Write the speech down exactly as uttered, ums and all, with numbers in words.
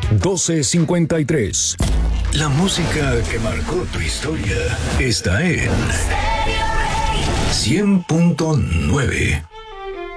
doce cincuenta y tres. La música que marcó tu historia está en cien punto nueve.